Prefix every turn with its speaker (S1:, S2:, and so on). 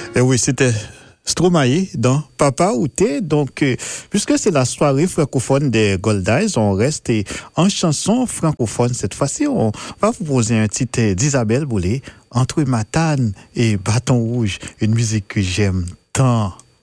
S1: Et oui, c'était Stromae dans Papa ou T'es. Donc, puisque c'est la soirée francophone des Gold Eyes, on reste en chanson francophone. Cette fois-ci, on va vous poser un titre d'Isabelle Boulay, Entre Matane et Bâton Rouge, une musique que j'aime tant.